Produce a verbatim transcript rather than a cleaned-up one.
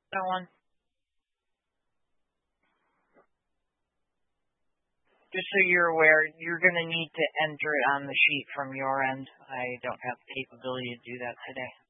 Ellen, just so you're aware, you're going to need to enter it on the sheet from your end. I don't have the capability to do that today.